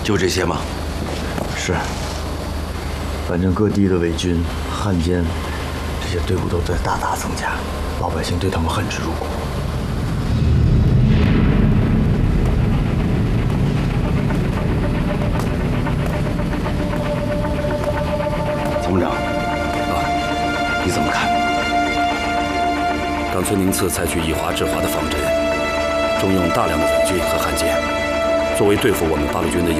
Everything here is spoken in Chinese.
就这些吗？ 是。反正各地的伪军、汉奸，这些队伍都在大大增加，老百姓对他们恨之入骨。 参谋长，你怎么看？ 冈村宁次采取以华制华的方针，重用大量的伪军和汉奸，作为对付我们八路军的